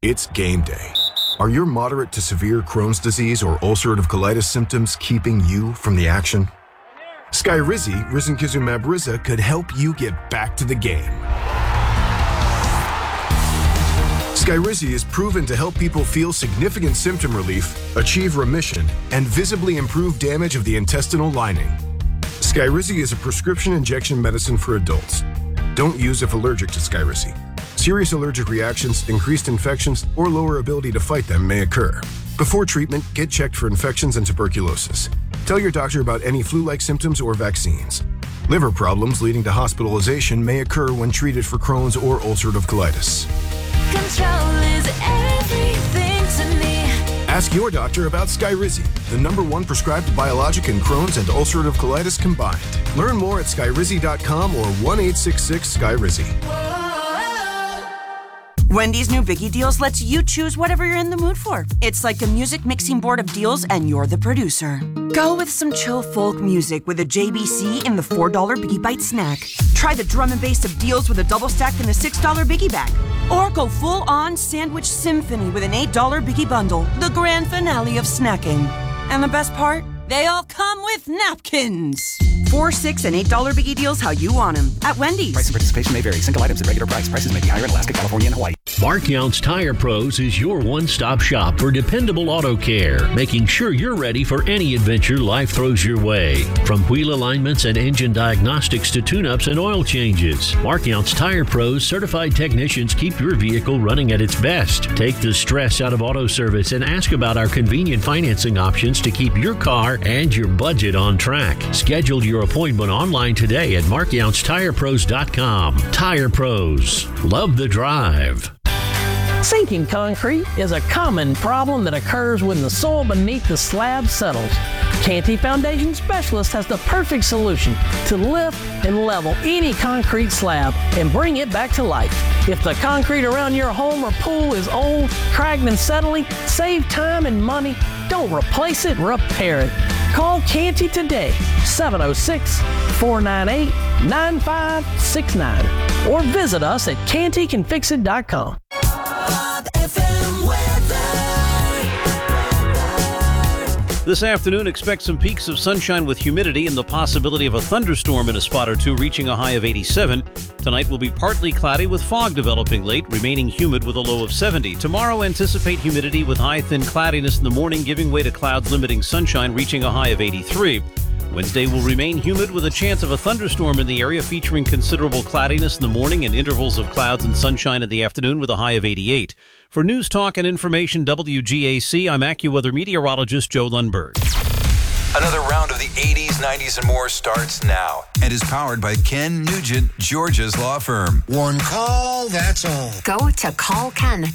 It's game day. Are your moderate to severe Crohn's disease or ulcerative colitis symptoms keeping you from the action? Skyrizi, risankizumab Riza, could help you get back to the game. Skyrizi is proven to help people feel significant symptom relief, achieve remission, and visibly improve damage of the intestinal lining. Skyrizi is a prescription injection medicine for adults. Don't use if allergic to Skyrizi. Serious allergic reactions, increased infections, or lower ability to fight them may occur. Before treatment, get checked for infections and tuberculosis. Tell your doctor about any flu-like symptoms or vaccines. Liver problems leading to hospitalization may occur when treated for Crohn's or ulcerative colitis. Control is everything to me. Ask your doctor about Skyrizi, the #1 prescribed biologic in Crohn's and ulcerative colitis combined. Learn more at skyrizi.com or 1-866-SKYRIZI. Wendy's new Biggie Deals lets you choose whatever you're in the mood for. It's like a music mixing board of deals, and you're the producer. Go with some chill folk music with a JBC in the $4 Biggie Bite snack. Try the drum and bass of deals with a double stack in the $6 Biggie Bag. Or go full-on sandwich symphony with an $8 Biggie Bundle, the grand finale of snacking. And the best part? They all come with napkins. $4, $6, and $8 Biggie Deals how you want them at Wendy's. Price and participation may vary. Single items at regular price. Prices may be higher in Alaska, California, and Hawaii. Mark Yount's Tire Pros is your one-stop shop for dependable auto care, making sure you're ready for any adventure life throws your way. From wheel alignments and engine diagnostics to tune-ups and oil changes, Mark Yount's Tire Pros certified technicians keep your vehicle running at its best. Take the stress out of auto service and ask about our convenient financing options to keep your car and your budget on track. Schedule your appointment online today at markyountstirepros.com. Tire Pros. Love the drive. Sinking concrete is a common problem that occurs when the soil beneath the slab settles. Canty Foundation Specialist has the perfect solution to lift and level any concrete slab and bring it back to life. If the concrete around your home or pool is old, cracked, and settling, save time and money. Don't replace it, repair it. Call Canty today, 706-498-9569, or visit us at cantycanfixit.com. This afternoon, expect some peaks of sunshine with humidity and the possibility of a thunderstorm in a spot or two, reaching a high of 87. Tonight will be partly cloudy with fog developing late, remaining humid with a low of 70. Tomorrow, anticipate humidity with high thin cloudiness in the morning, giving way to clouds limiting sunshine, reaching a high of 83. Wednesday will remain humid with a chance of a thunderstorm in the area, featuring considerable cloudiness in the morning and intervals of clouds and sunshine in the afternoon with a high of 88. For News Talk and Information WGAC, I'm AccuWeather meteorologist Joe Lundberg. Another round of the 80s, 90s, and more starts now and is powered by Ken Nugent, Georgia's law firm. One call, that's all. Go to callken.com.